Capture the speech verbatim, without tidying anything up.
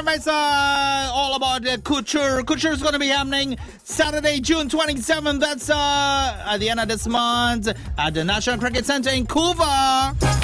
It's uh, all about uh, Couture. Couture is going to be happening Saturday, June twenty-seventh. That's uh, at the end of this month at the National Cricket Centre in Couva.